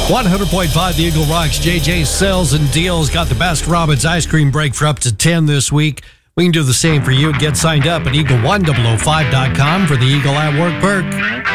100.5 The Eagle Rocks. JJ Sells and Deals got the best Robin's ice cream break for up to 10 this week. We can do the same for you. Get signed up at eagle1005.com for the Eagle at Work perk.